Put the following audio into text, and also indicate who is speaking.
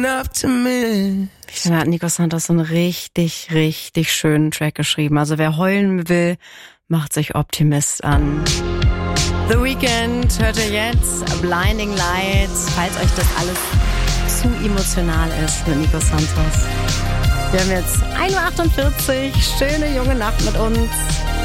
Speaker 1: up to me.
Speaker 2: Ich finde, hat Nico Santos so einen richtig, richtig schönen Track geschrieben. Also wer heulen will, macht sich Optimist an. The Weeknd hört ihr jetzt, Blinding Lights, falls euch das alles zu emotional ist mit Nico Santos. Wir haben jetzt 1:48 Uhr, schöne junge Nacht mit uns.